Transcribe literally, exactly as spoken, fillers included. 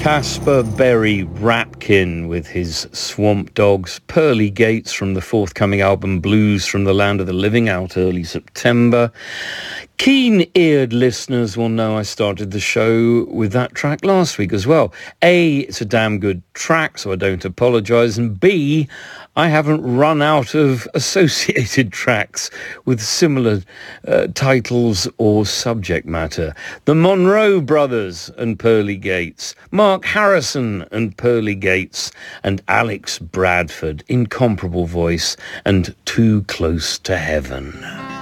Caspar Berry Rapkin with his Swamp Dogs, Pearly Gates from the forthcoming album Blues from the Land of the Living, out early September. Keen-eared listeners will know I started the show with that track last week as well. A, it's a damn good track, so I don't apologise, and B, I haven't run out of associated tracks with similar uh, titles or subject matter. The Monroe Brothers and Pearly Gates, Mark Harrison and Pearly Gates, and Alex Bradford, incomparable voice, and Too Close to Heaven.